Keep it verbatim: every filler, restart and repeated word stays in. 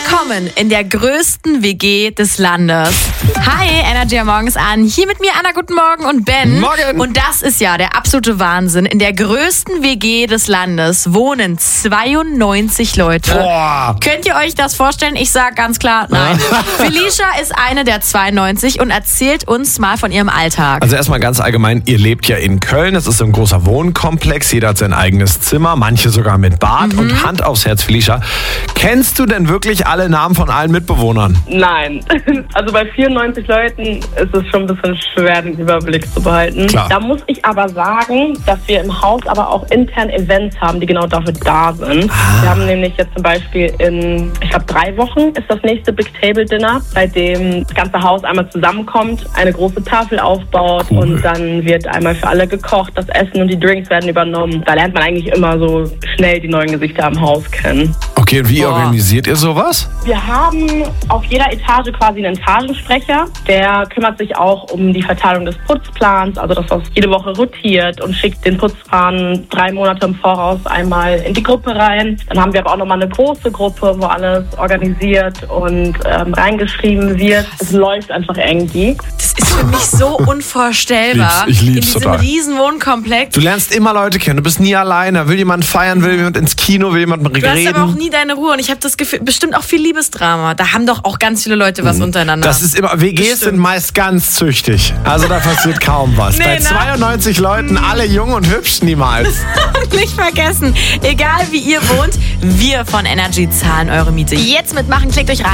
Willkommen in der größten W G des Landes. Hi, Energy am Morgen ist an. Hier mit mir Anna, guten Morgen, und Ben. Morgen. Und das ist ja der absolute Wahnsinn. In der größten W G des Landes wohnen zweiundneunzig Leute. Boah. Könnt ihr euch das vorstellen? Ich sag ganz klar, nein. Felicia ist eine der zweiundneunzig und erzählt uns mal von ihrem Alltag. Also erstmal ganz allgemein, ihr lebt ja in Köln, es ist ein großer Wohnkomplex, jeder hat sein eigenes Zimmer, manche sogar mit Bad. Mhm. Und Hand aufs Herz, Felicia, kennst du denn wirklich alle Namen von allen Mitbewohnern? Nein. Also bei vierundneunzig Leuten ist es schon ein bisschen schwer, den Überblick zu behalten. Klar. Da muss ich aber sagen, dass wir im Haus aber auch intern Events haben, die genau dafür da sind. Ah. Wir haben nämlich jetzt zum Beispiel in, ich glaube, drei Wochen ist das nächste Big Table Dinner, bei dem das ganze Haus einmal zusammenkommt, eine große Tafel aufbaut, Cool. und dann wird einmal für alle gekocht, das Essen und die Drinks werden übernommen. Da lernt man eigentlich immer so schnell die neuen Gesichter am Haus kennen. Okay, und wie Boah. organisiert ihr sowas? Wir haben auf jeder Etage quasi einen Etagensprecher. Der kümmert sich auch um die Verteilung des Putzplans, also dass das jede Woche rotiert, und schickt den Putzplan drei Monate im Voraus einmal in die Gruppe rein. Dann haben wir aber auch nochmal eine große Gruppe, wo alles organisiert und ähm, reingeschrieben wird. Es läuft einfach irgendwie. Das ist für mich so unvorstellbar. Lieb's, ich lieb's in diesem total. riesen Wohnkomplex. Du lernst immer Leute kennen, du bist nie alleine. Will jemand feiern, will jemand ins Kino, will jemand Du hast aber auch reden. nie deine Ruhe, und ich habe das Gefühl, bestimmt auch viel Liebesdrama. Da haben doch auch ganz viele Leute was untereinander. Das ist immer, W Gs Bestimmt. sind meist ganz züchtig. Also da passiert kaum was. Nee, Bei ne? zweiundneunzig Leuten, alle jung und hübsch, niemals. Nicht vergessen, egal wie ihr wohnt, wir von Energy zahlen eure Miete. Jetzt mitmachen, klickt euch rein.